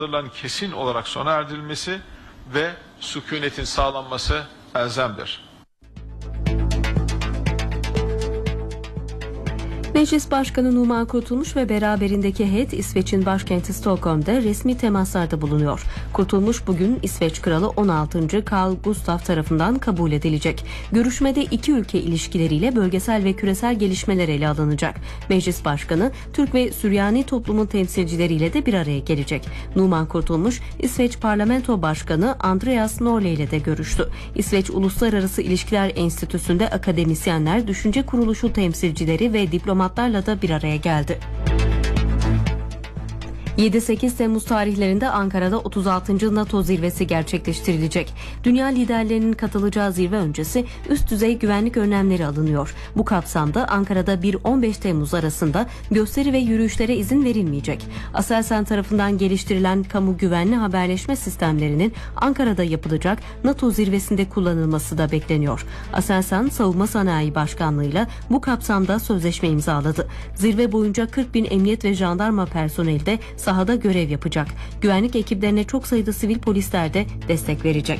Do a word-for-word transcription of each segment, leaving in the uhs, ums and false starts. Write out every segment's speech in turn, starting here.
kesin olarak sona erdirilmesi ve sükunetin sağlanması elzemdir. Meclis Başkanı Numan Kurtulmuş ve beraberindeki heyet İsveç'in başkenti Stockholm'da resmi temaslarda bulunuyor. Kurtulmuş bugün İsveç Kralı on altıncı Carl Gustaf tarafından kabul edilecek. Görüşmede iki ülke ilişkileriyle bölgesel ve küresel gelişmeler ele alınacak. Meclis Başkanı Türk ve Süryani toplumun temsilcileriyle de bir araya gelecek. Numan Kurtulmuş, İsveç Parlamento Başkanı Andreas Norley ile de görüştü. İsveç Uluslararası İlişkiler Enstitüsü'nde akademisyenler, düşünce kuruluşu temsilcileri ve diplomatlarla da bir araya geldi. yedi sekiz Temmuz tarihlerinde Ankara'da otuz altıncı NATO zirvesi gerçekleştirilecek. Dünya liderlerinin katılacağı zirve öncesi üst düzey güvenlik önlemleri alınıyor. Bu kapsamda Ankara'da bir on beş Temmuz arasında gösteri ve yürüyüşlere izin verilmeyecek. Aselsan tarafından geliştirilen kamu güvenli haberleşme sistemlerinin Ankara'da yapılacak NATO zirvesinde kullanılması da bekleniyor. Aselsan Savunma Sanayi Başkanlığı'yla bu kapsamda sözleşme imzaladı. Zirve boyunca kırk bin emniyet ve jandarma personeli de sahada görev yapacak. Güvenlik ekiplerine çok sayıda sivil polisler de destek verecek.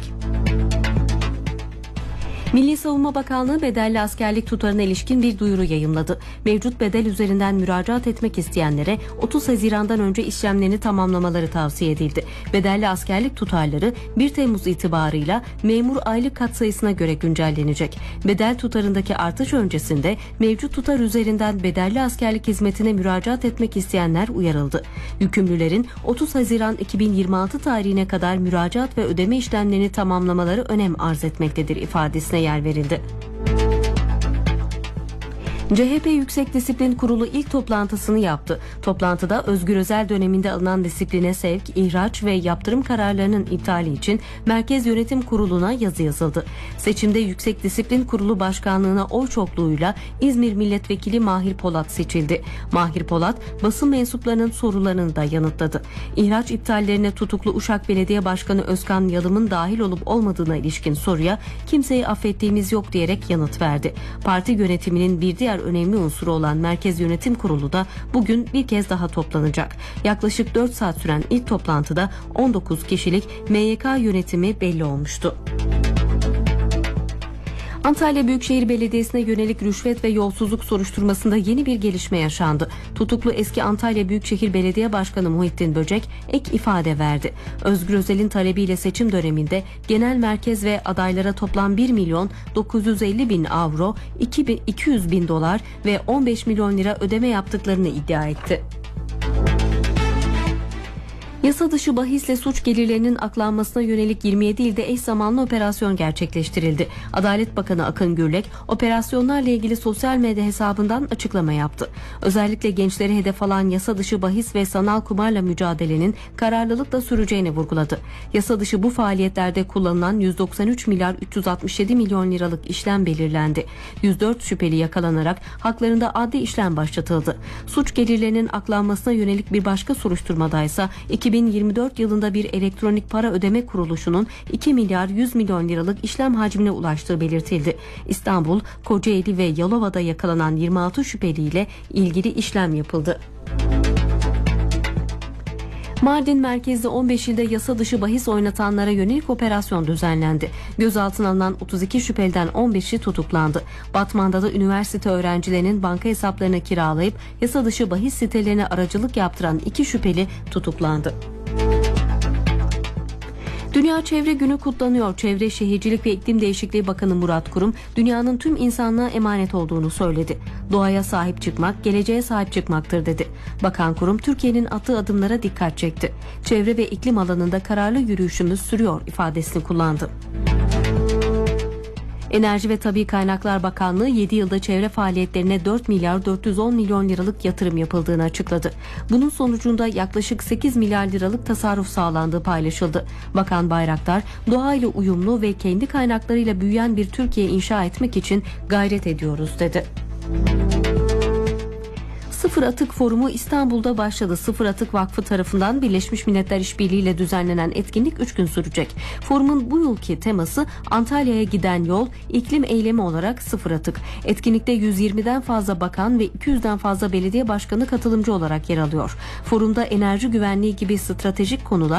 Milli Savunma Bakanlığı bedelli askerlik tutarına ilişkin bir duyuru yayımladı. Mevcut bedel üzerinden müracaat etmek isteyenlere otuz Haziran'dan önce işlemlerini tamamlamaları tavsiye edildi. Bedelli askerlik tutarları bir Temmuz itibarıyla memur aylık katsayısına göre güncellenecek. Bedel tutarındaki artış öncesinde mevcut tutar üzerinden bedelli askerlik hizmetine müracaat etmek isteyenler uyarıldı. Yükümlülerin otuz Haziran iki bin yirmi altı tarihine kadar müracaat ve ödeme işlemlerini tamamlamaları önem arz etmektedir ifadesine yer verildi. C H P Yüksek Disiplin Kurulu ilk toplantısını yaptı. Toplantıda Özgür Özel döneminde alınan disipline sevk, ihraç ve yaptırım kararlarının iptali için Merkez Yönetim Kurulu'na yazı yazıldı. Seçimde Yüksek Disiplin Kurulu Başkanlığı'na oy çokluğuyla İzmir Milletvekili Mahir Polat seçildi. Mahir Polat, basın mensuplarının sorularını da yanıtladı. İhraç iptallerine tutuklu Uşak Belediye Başkanı Özkan Yalım'ın dahil olup olmadığına ilişkin soruya kimseyi affettiğimiz yok diyerek yanıt verdi. Parti yönetiminin bir diğer önemli unsuru olan Merkez Yönetim Kurulu da bugün bir kez daha toplanacak. Yaklaşık dört saat süren ilk toplantıda on dokuz kişilik M Y K yönetimi belli olmuştu. Antalya Büyükşehir Belediyesi'ne yönelik rüşvet ve yolsuzluk soruşturmasında yeni bir gelişme yaşandı. Tutuklu eski Antalya Büyükşehir Belediye Başkanı Muhittin Böcek ek ifade verdi. Özgür Özel'in talebiyle seçim döneminde genel merkez ve adaylara toplam bir milyon dokuz yüz elli bin avro, iki yüz bin dolar ve on beş milyon lira ödeme yaptıklarını iddia etti. Yasa dışı bahisle suç gelirlerinin aklanmasına yönelik yirmi yedi ilde eş zamanlı operasyon gerçekleştirildi. Adalet Bakanı Akın Gürlek, operasyonlarla ilgili sosyal medya hesabından açıklama yaptı. Özellikle gençleri hedef alan yasa dışı bahis ve sanal kumarla mücadelenin kararlılıkla süreceğini vurguladı. Yasa dışı bu faaliyetlerde kullanılan yüz doksan üç milyar üç yüz altmış yedi milyon liralık işlem belirlendi. yüz dört şüpheli yakalanarak haklarında adli işlem başlatıldı. Suç gelirlerinin aklanmasına yönelik bir başka soruşturmadaysa iki bin yirmi dört yılında bir elektronik para ödeme kuruluşunun iki milyar yüz milyon liralık işlem hacmine ulaştığı belirtildi. İstanbul, Kocaeli ve Yalova'da yakalanan yirmi altı şüpheliyle ilgili işlem yapıldı. Mardin merkezli on beş ilde yasa dışı bahis oynatanlara yönelik operasyon düzenlendi. Gözaltına alınan otuz iki şüpheliden on beşi tutuklandı. Batman'da da üniversite öğrencilerinin banka hesaplarını kiralayıp yasa dışı bahis sitelerine aracılık yaptıran iki şüpheli tutuklandı. Dünya Çevre Günü kutlanıyor. Çevre, Şehircilik ve İklim Değişikliği Bakanı Murat Kurum, dünyanın tüm insanlığa emanet olduğunu söyledi. Doğaya sahip çıkmak, geleceğe sahip çıkmaktır dedi. Bakan Kurum, Türkiye'nin attığı adımlara dikkat çekti. Çevre ve iklim alanında kararlı yürüyüşümüz sürüyor ifadesini kullandı. Enerji ve Tabii Kaynaklar Bakanlığı yedi yılda çevre faaliyetlerine dört milyar dört yüz on milyon liralık yatırım yapıldığını açıkladı. Bunun sonucunda yaklaşık sekiz milyar liralık tasarruf sağlandığı paylaşıldı. Bakan Bayraktar, doğayla uyumlu ve kendi kaynaklarıyla büyüyen bir Türkiye inşa etmek için gayret ediyoruz dedi. Sıfır Atık Forumu İstanbul'da başladı. Sıfır Atık Vakfı tarafından Birleşmiş Milletler İşbirliği ile düzenlenen etkinlik üç gün sürecek. Forumun bu yılki teması Antalya'ya giden yol, iklim eylemi olarak sıfır atık. Etkinlikte yüz yirmiden fazla bakan ve iki yüzden fazla belediye başkanı katılımcı olarak yer alıyor. Forumda enerji güvenliği gibi stratejik konular